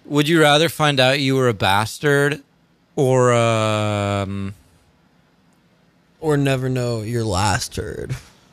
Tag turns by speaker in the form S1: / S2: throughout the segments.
S1: Would you rather find out you were a bastard or
S2: Or never know your last turd.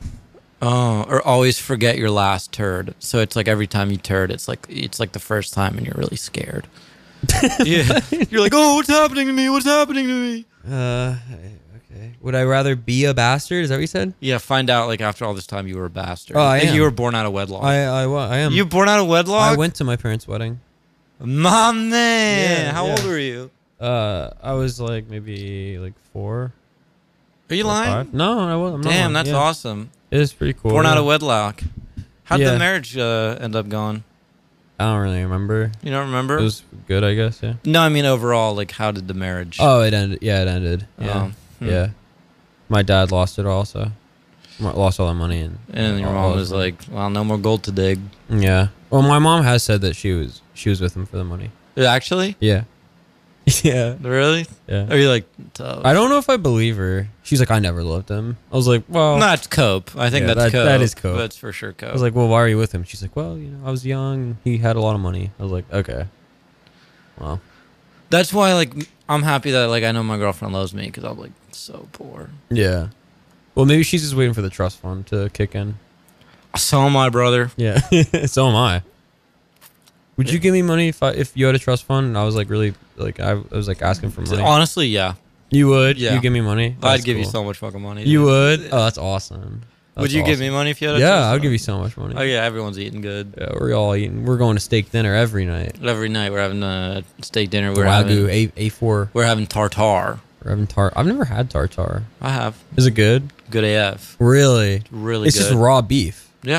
S1: or always forget your last turd? So it's like every time you turd, it's like the first time, and you're really scared. Yeah, you're like, oh, what's happening to me? What's happening to me?
S2: Okay. Would I rather be a bastard? Is that what you said?
S1: Yeah, find out like after all this time you were a bastard.
S2: Oh, I
S1: Like,
S2: am.
S1: you were born out of wedlock.
S2: I am.
S1: You born out of wedlock?
S2: I went to my parents' wedding.
S1: My man.
S2: Yeah,
S1: How
S2: yeah.
S1: old were you?
S2: I was like maybe like 4.
S1: Are you
S2: or
S1: lying?
S2: 5. No, I wasn't. I'm not
S1: Damn,
S2: lying.
S1: that's
S2: Yeah.
S1: awesome.
S2: It is pretty cool.
S1: Born out
S2: yeah.
S1: of wedlock. How'd
S2: Yeah.
S1: the marriage end up going?
S2: I don't really remember.
S1: You don't remember?
S2: It was good, I guess. Yeah.
S1: No, I mean overall, like how did the marriage?
S2: Oh, it ended. Yeah, it ended. Yeah. Yeah. My dad lost it all, so lost all that money,
S1: And your mom was like, "Well, no more gold to dig."
S2: Yeah. Well, my mom has said that she was with him for the money.
S1: Actually?
S2: Yeah. Yeah.
S1: Really?
S2: Yeah.
S1: Are you like? Tough?
S2: I don't know if I believe her. She's like, I never loved him. I was like, well,
S1: Not cope. I think
S2: Yeah,
S1: that's cope.
S2: that is cope.
S1: That's for sure cope.
S2: I was like, well, why are you with him? She's like, well, I was young. He had a lot of money. I was like, okay. Well,
S1: that's why, like, I'm happy that like I know my girlfriend loves me because I'm like so poor.
S2: yeah. Well, maybe she's just waiting for the trust fund to kick in.
S1: So am I, brother.
S2: Yeah. So am I. Would you give me money if you had a trust fund and I was like really like I was like asking for money?
S1: Honestly, yeah.
S2: You would?
S1: Yeah.
S2: You give me money?
S1: I'd give you so much fucking money.
S2: You
S1: dude.
S2: would? Oh, that's awesome.
S1: Would you give me money if you had a
S2: Yeah,
S1: trust
S2: I would
S1: fund?
S2: give you so much money.
S1: Oh yeah, everyone's eating good.
S2: Yeah, we're all eating. We're going to steak dinner every night.
S1: Every night we're having a steak dinner. We're
S2: Wagyu
S1: having
S2: A4.
S1: we're having tartar.
S2: We're having I've never had tartar.
S1: I have
S2: Is it good?
S1: good AF.
S2: Really?
S1: Really
S2: It's
S1: good.
S2: just raw beef.
S1: Yeah.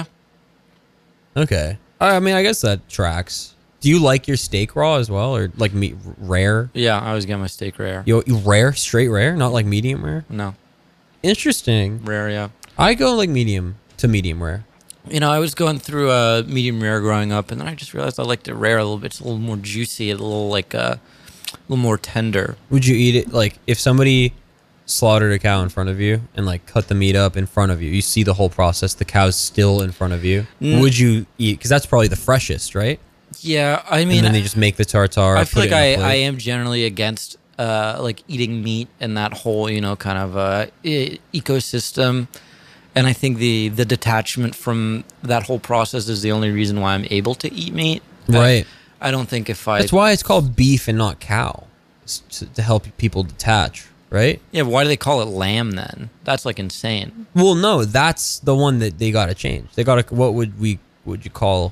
S2: Okay. I mean, I guess that tracks. Do you like your steak raw as well, or like meat rare?
S1: Yeah, I always get my steak rare.
S2: You rare, straight rare, not like medium rare.
S1: No,
S2: Interesting.
S1: rare. Yeah.
S2: I go like medium to medium rare.
S1: You know, I was going through medium rare growing up, and then I just realized I liked it rare a little bit. It's a little more juicy, a little like a little more tender.
S2: Would you eat it like if somebody slaughtered a cow in front of you and like cut the meat up in front of you? You see the whole process. The cow's still in front of you. Would you eat? Because that's probably the freshest, right?
S1: Yeah, I mean,
S2: And then they just make the tartar.
S1: I feel
S2: put
S1: like
S2: it in a
S1: I
S2: plate.
S1: am generally against like eating meat and that whole kind of ecosystem. And I think the detachment from that whole process is the only reason why I'm able to eat meat.
S2: Right.
S1: I don't think if I...
S2: That's why it's called beef and not cow. It's to help people detach, right?
S1: Yeah, why do they call it lamb then? That's like insane.
S2: Well, no, that's the one that they got to change. They got to. What would you call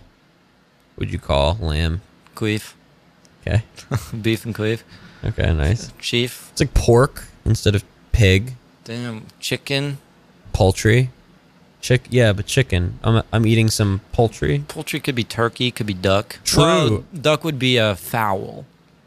S2: lamb?
S1: Queef.
S2: Okay.
S1: Beef and queef.
S2: Okay, nice.
S1: Chief.
S2: It's like pork instead of pig.
S1: Damn. Chicken.
S2: Poultry. Yeah, but chicken. I'm eating some poultry.
S1: Poultry could be turkey, could be duck.
S2: True.
S1: Well, duck would be a fowl.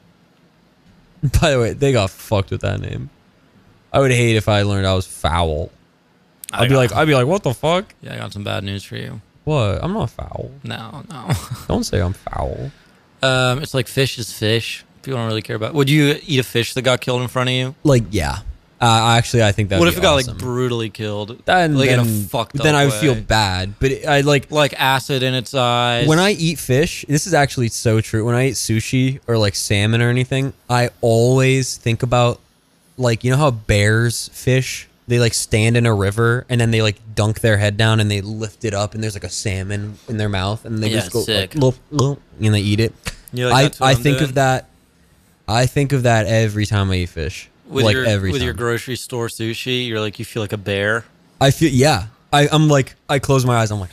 S2: By the way, they got fucked with that name. I would hate if I learned I was foul. I'd be like, what the fuck?
S1: Yeah, I got some bad news for you.
S2: What? I'm not foul.
S1: No.
S2: Don't say I'm foul.
S1: It's like fish is fish. People don't really care about. Would you eat a fish that got killed in front of you?
S2: Like, yeah. Actually, I think that.
S1: What if it got like brutally killed? Like in a fucked up
S2: Then I would
S1: way?
S2: feel bad. But I like
S1: acid in its eyes.
S2: when I eat fish. This is actually so true. When I eat sushi or like salmon or anything, I always think about like how bears fish. They like stand in a river and then they like dunk their head down and they lift it up and there's like a salmon in their mouth and they just go
S1: sick.
S2: like, and they eat it.
S1: You're like, that's what
S2: I
S1: I'm
S2: think
S1: doing?
S2: of that. I think of that every time I eat fish.
S1: with
S2: like
S1: your,
S2: every
S1: with
S2: time.
S1: your grocery store sushi. You're like, you feel like a bear.
S2: I feel I'm like I close my eyes. I'm like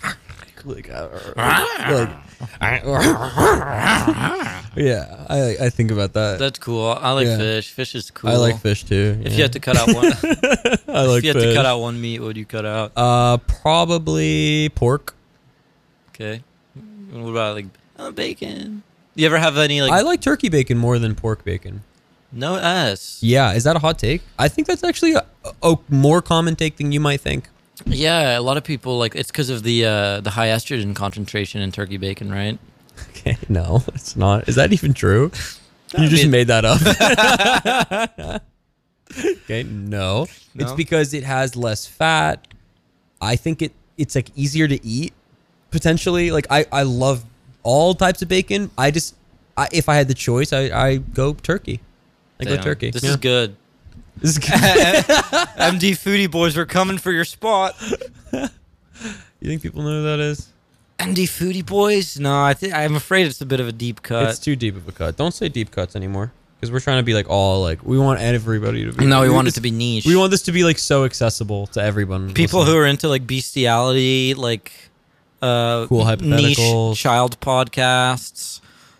S2: yeah. I think about that.
S1: That's cool. I like
S2: Yeah.
S1: fish. Fish is cool.
S2: I like fish too.
S1: If you had to cut out one,
S2: I like
S1: if you had
S2: fish.
S1: to cut out one meat, what would you cut out?
S2: Probably pork.
S1: Okay. What about like bacon? You ever have any like
S2: I like turkey bacon more than pork bacon.
S1: no S?
S2: Yeah, is that a hot take? I think that's actually a more common take than you might think.
S1: Yeah, a lot of people like it's because of the high estrogen concentration in turkey bacon, right?
S2: Okay, no, it's not. Is that even true? You just made that up. Okay, no. It's
S1: No?
S2: because it has less fat. I think it's like easier to eat potentially. Like I love all types of bacon. I just if I had the choice, I go turkey. I go
S1: Damn,
S2: turkey.
S1: This
S2: Yeah.
S1: is good.
S2: This is good.
S1: MD Foodie Boys, we're coming for your spot.
S2: You think people know who that is?
S1: MD Foodie Boys? No, I'm afraid it's a bit of a deep cut.
S2: It's too deep of a cut. Don't say deep cuts anymore, because we're trying to be like all like we want everybody to be.
S1: No, we want it to be niche.
S2: We want this to be like so accessible to everyone.
S1: People
S2: listening.
S1: who are into like bestiality, like
S2: Cool hypotheticals.
S1: niche child podcasts,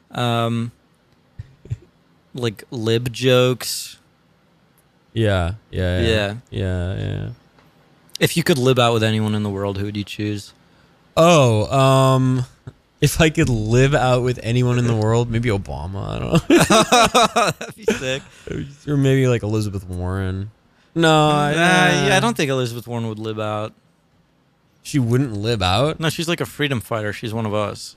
S1: like lib jokes.
S2: Yeah.
S1: Yeah. If you could lib out with anyone in the world, who would you choose?
S2: Oh, if I could live out with anyone in the world, maybe Obama. I don't know.
S1: That'd be sick.
S2: Or maybe like Elizabeth Warren. No,
S1: Yeah, I don't think Elizabeth Warren would lib out.
S2: She wouldn't live out.
S1: No, she's like a freedom fighter. She's one of us.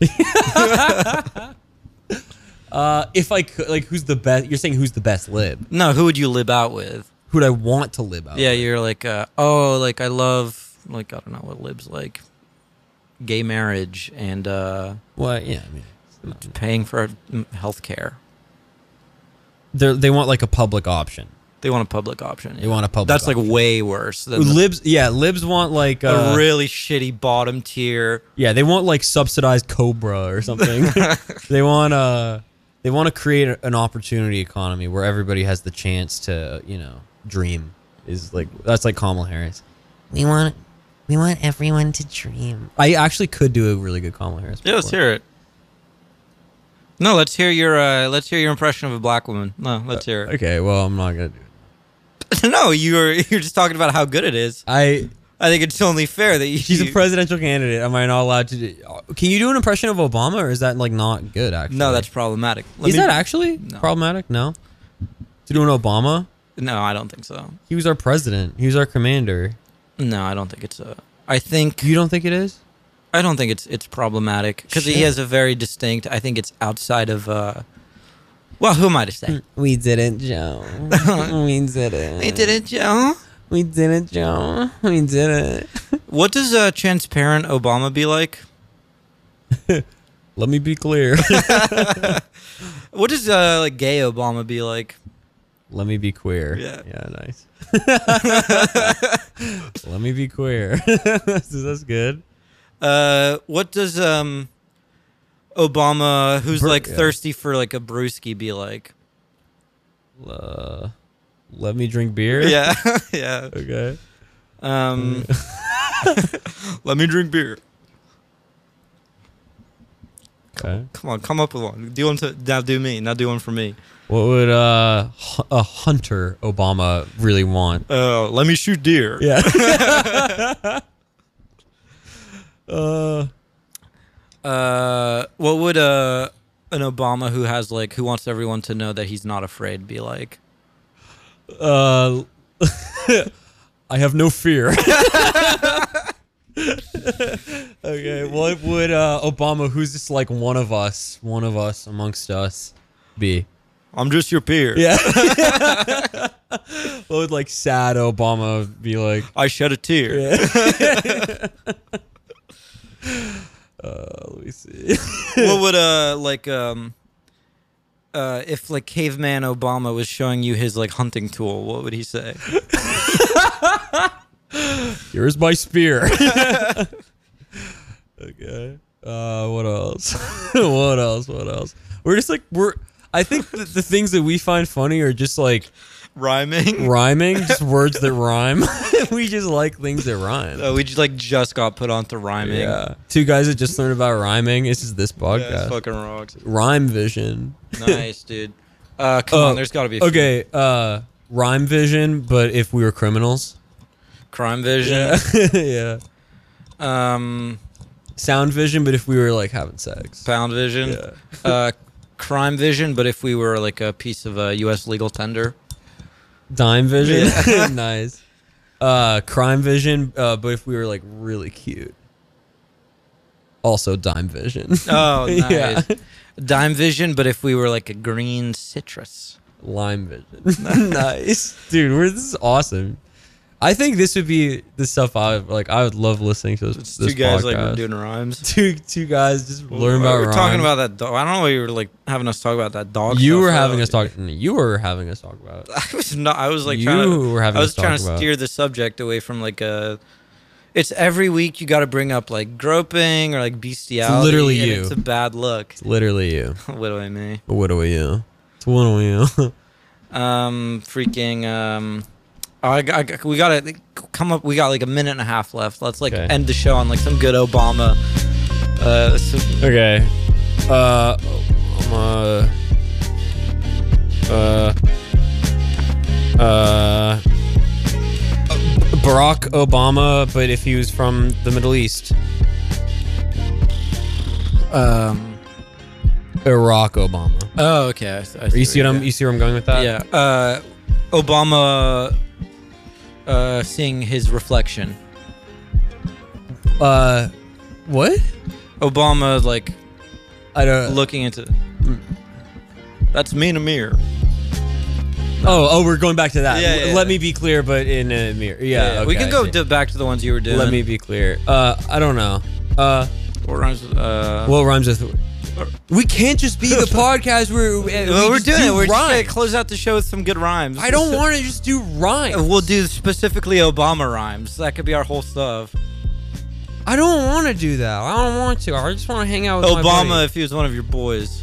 S2: If I could, like, who's the best? You're saying who's the best lib?
S1: No, who would you lib out with?
S2: Who'd I want to live out?
S1: Yeah,
S2: with?
S1: you're like, like I love, like I don't know what libs like, gay marriage and
S2: Well, yeah. I mean,
S1: paying for healthcare.
S2: they want like a public option.
S1: They want a public option.
S2: They want a public.
S1: That's like
S2: option.
S1: way worse than
S2: Libs. Yeah, libs want like
S1: a really shitty bottom tier.
S2: Yeah, they want like subsidized Cobra or something. They want to create an opportunity economy where everybody has the chance to, dream. That's like Kamala Harris. We want everyone to dream. I actually could do a really good Kamala Harris.
S1: Yeah, let's hear it. No, let's hear your impression of a black woman. No, let's hear it.
S2: Okay, well, I'm not gonna do it.
S1: No, you're just talking about how good it is. I think it's only fair that
S2: She's a presidential candidate. Am I not allowed to do? Can you do an impression of Obama, or is that like not good? Actually,
S1: No, that's problematic.
S2: Is that actually
S1: No.
S2: problematic? No. To do an Obama?
S1: No, I don't think so.
S2: He was our president. He was our commander.
S1: No, I don't think it's a. I think
S2: You don't think it is?
S1: I don't think it's problematic because he
S2: Shit.
S1: has a very distinct. I think it's outside of. Well, who am I to say?
S2: We didn't, Joe. We didn't.
S1: We did it, Joe.
S2: We didn't, Joe. We did it.
S1: What does transparent Obama be like?
S2: Let me be clear.
S1: What does like gay Obama be like?
S2: Let me be queer.
S1: Yeah.
S2: Yeah, nice. Let me be queer. That's good.
S1: What does Obama, who's like
S2: Yeah.
S1: thirsty for like a brewski, be like?
S2: Let me drink beer?
S1: Yeah, yeah.
S2: Okay.
S1: Let me drink beer.
S2: Okay.
S1: Come on, come up with one. Do one to now. Do me now. Do one for me.
S2: What would a hunter Obama really want?
S1: Oh, let me shoot deer.
S2: Yeah.
S1: What would an Obama who wants everyone to know that he's not afraid be like?
S2: I have no fear. Okay, what would Obama, who's just like one of us amongst us, be?
S1: I'm just your peer.
S2: Yeah. What would like sad Obama be like?
S1: I shed a tear.
S2: Yeah. Let me see.
S1: What would if like caveman Obama was showing you his like hunting tool, what would he say?
S2: Here's my spear. Okay. What else? What else? I think the things that we find funny are just like
S1: Rhyming.
S2: just words that rhyme. We just like things that rhyme.
S1: We just got put onto rhyming.
S2: Yeah. Two guys that just learned about rhyming. This is this
S1: Yeah,
S2: podcast.
S1: it's fucking rocks.
S2: Rhyme Vision.
S1: Nice, dude. Come on, there's got to be a few.
S2: Okay. Rhyme Vision, but if we were criminals.
S1: Crime Vision.
S2: Yeah. Sound Vision, but if we were like having sex.
S1: Pound Vision.
S2: Yeah.
S1: Crime Vision, but if we were like a piece of U.S. legal tender.
S2: Dime Vision. Nice. Crime Vision, but if we were like really cute. Also Dime Vision.
S1: Oh, nice.
S2: Yeah.
S1: Dime Vision, but if we were like a green citrus.
S2: Lime Vision. Nice. Dude, this is awesome. I think this would be the stuff I would love listening to.
S1: It's
S2: This
S1: two guys
S2: podcast.
S1: like doing rhymes.
S2: Two guys just learn about
S1: We're
S2: rhymes.
S1: talking about that dog. I don't know why you were like having us talk about that dog.
S2: You
S1: stuff,
S2: were
S1: though.
S2: having us talk. You were having us talk about.
S1: I was not. I was like
S2: You were having
S1: I was
S2: us talk
S1: trying to
S2: about.
S1: steer the subject away from like a. It's every week you got to bring up like groping or like bestiality.
S2: literally
S1: and
S2: you.
S1: It's a bad look.
S2: It's literally you.
S1: What do I mean?
S2: What are you? It's what are you?
S1: Freaking. We gotta come up. We got like a minute and a half left. Let's like
S2: Okay.
S1: end the show on like some good Obama.
S2: Okay. Barack Obama, but if he was from the Middle East. Barack Obama.
S1: Oh, okay. I
S2: You see
S1: what
S2: you see where I'm going with that?
S1: Yeah. Obama seeing his reflection.
S2: What?
S1: Obama like
S2: I don't.
S1: looking into. That's me in a mirror.
S2: Oh, we're going back to that.
S1: Yeah, yeah,
S2: Let
S1: yeah.
S2: me be clear, but in a mirror. Yeah,
S1: we
S2: okay,
S1: can
S2: I
S1: go
S2: see.
S1: back to the ones you were doing.
S2: Let me be clear. I don't know.
S1: What rhymes with,
S2: What rhymes with? We can't just be the podcast where
S1: well, we're
S2: just
S1: doing
S2: do
S1: it. We're just gonna
S2: rhymes.
S1: close out the show with some good rhymes.
S2: I don't want to just do rhymes.
S1: We'll do specifically Obama rhymes. That could be our whole stuff.
S2: I don't want to do that. I don't want to. I just want to hang out with my
S1: Obama,
S2: buddy.
S1: if he was one of your boys.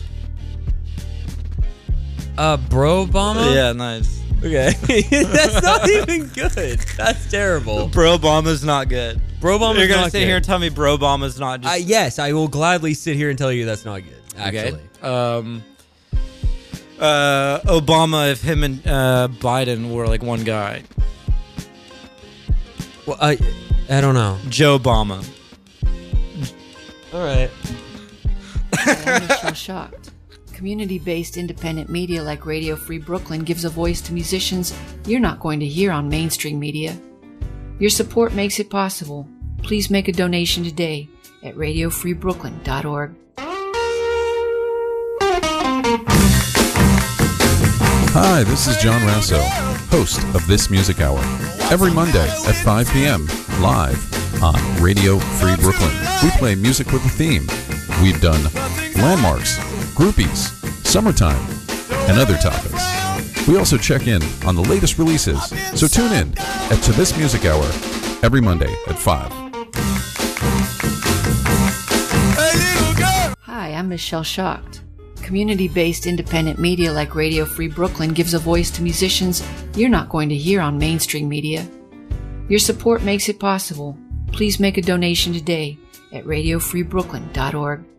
S2: Bro Obama?
S1: Yeah, nice.
S2: Okay. That's not even good. That's terrible.
S1: Bro Obama's not good.
S2: Bro Obama's
S1: You're gonna
S2: not
S1: sit
S2: good.
S1: here and tell me Bro Obama's not just
S2: Yes, I will gladly sit here and tell you that's not good. Actually.
S1: okay. Obama, if him and Biden were like one guy.
S2: Well, I don't know.
S1: Joe Obama.
S2: All right.
S3: I'm Michelle Shocked. Community-based independent media like Radio Free Brooklyn gives a voice to musicians you're not going to hear on mainstream media. Your support makes it possible. Please make a donation today at radiofreebrooklyn.org.
S4: Hi, this is John Rasso, host of This Music Hour. Every Monday at 5 p.m. live on Radio Free Brooklyn. We play music with a theme. We've done landmarks, groupies, summertime, and other topics. We also check in on the latest releases, so tune in to This Music Hour every Monday at 5.
S3: Hi, I'm Michelle Shocked. Community-based independent media like Radio Free Brooklyn gives a voice to musicians you're not going to hear on mainstream media. Your support makes it possible. Please make a donation today at radiofreebrooklyn.org.